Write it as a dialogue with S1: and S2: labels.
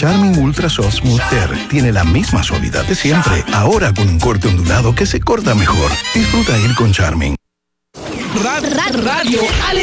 S1: Charmin Ultra Soft Smooth Tear tiene la misma suavidad de siempre, ahora con un corte ondulado que se corta mejor. Disfruta ir con Charmin.
S2: Radio